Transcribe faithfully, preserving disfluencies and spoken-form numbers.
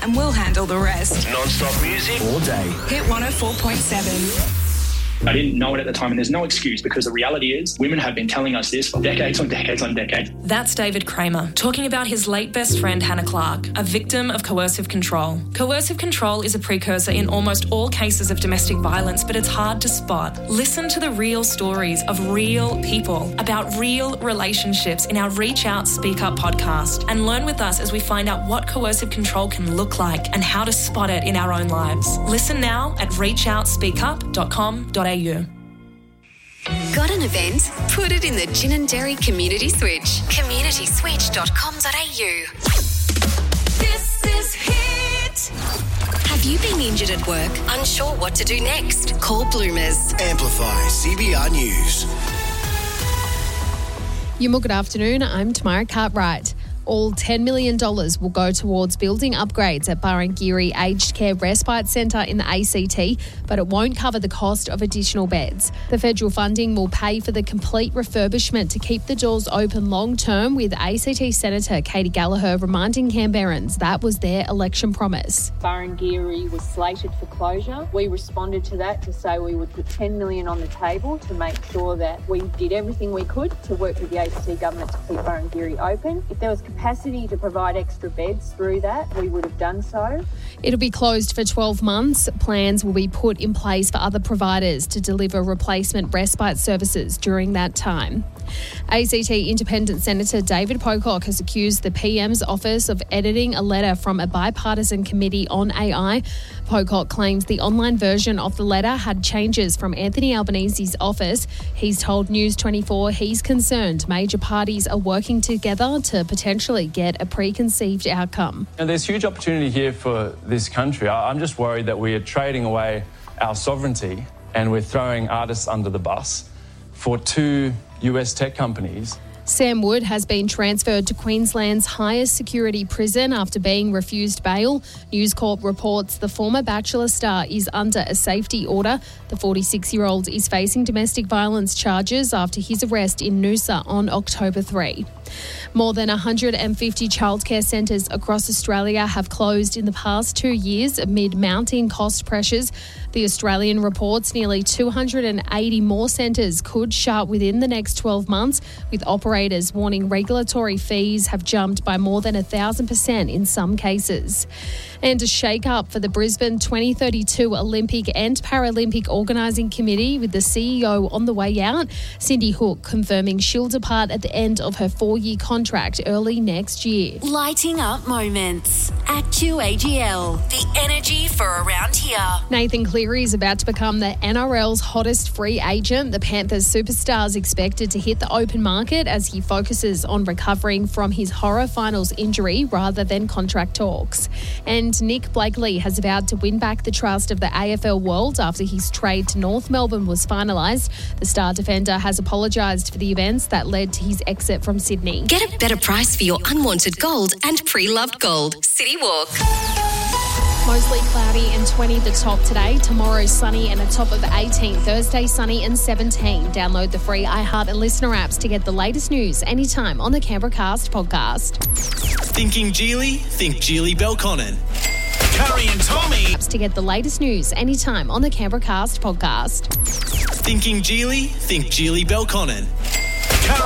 and we'll handle the rest. Non-stop music all day. Hit one oh four point seven. I didn't know it at the time, and there's no excuse, because the reality is women have been telling us this for decades on decades on decades. That's David Kramer talking about his late best friend Hannah Clark, a victim of coercive control. Coercive control is a precursor in almost all cases of domestic violence, but it's hard to spot. Listen to the real stories of real people about real relationships in our Reach Out, Speak Up podcast, and learn with us as we find out what coercive control can look like and how to spot it in our own lives. Listen now at reach out speak up dot com dot a u. Got an event? Put it in the Gin and Dairy Community Switch. community switch dot com dot a u. This is Hit. Have you been injured at work? Unsure what to do next? Call Bloomers. Amplify C B R News. Yuma, good afternoon. I'm Tamara Cartwright. All ten million dollars will go towards building upgrades at Barangiri Aged Care Respite Centre in the A C T, but it won't cover the cost of additional beds. The federal funding will pay for the complete refurbishment to keep the doors open long term, with A C T Senator Katie Gallagher reminding Canberrans that was their election promise. Barangiri was slated for closure. We responded to that to say we would put ten million dollars on the table to make sure that we did everything we could to work with the A C T government to keep Barangiri open. If there was capacity to provide extra beds through that, we would have done so. It'll be closed for twelve months. Plans will be put in place for other providers to deliver replacement respite services during that time. A C T Independent Senator David Pocock has accused the P M's office of editing a letter from a bipartisan committee on A I. Pocock claims the online version of the letter had changes from Anthony Albanese's office. He's told News twenty-four he's concerned major parties are working together to potentially get a preconceived outcome. And there's huge opportunity here for this country. I'm just worried that we are trading away our sovereignty and we're throwing artists under the bus for two U S tech companies. Sam Wood has been transferred to Queensland's highest security prison after being refused bail. News Corp reports the former Bachelor star is under a safety order. The forty-six-year-old is facing domestic violence charges after his arrest in Noosa on October third. More than one hundred fifty childcare centres across Australia have closed in the past two years amid mounting cost pressures. The Australian reports nearly two hundred eighty more centres could shut within the next twelve months, with operators warning regulatory fees have jumped by more than one thousand percent in some cases. And a shake-up for the Brisbane twenty thirty-two Olympic and Paralympic Organising Committee, with the C E O on the way out. Cindy Hook confirming she'll depart at the end of her four-year contract early next year. Lighting up moments at Q A G L. The energy for around here. Nathan Cleary is about to become the N R L's hottest free agent. The Panthers superstar is expected to hit the open market as he focuses on recovering from his horror finals injury rather than contract talks. And Nick Blakely has vowed to win back the trust of the A F L world after his trade to North Melbourne was finalised. The star defender has apologised for the events that led to his exit from Sydney. Get a better price for your unwanted gold and pre-loved gold. City Walk. Mostly cloudy and twenty the top today. Tomorrow sunny and a top of eighteen. Thursday sunny and seventeen. Download the free iHeart and Listener apps to get the latest news anytime on the Canberra Cast podcast. Thinking Geely? Think Geely Belconnen. Curry and Tommy. Apps to get the latest news anytime on the Canberra Cast podcast. Thinking Geely? Think Geely Belconnen.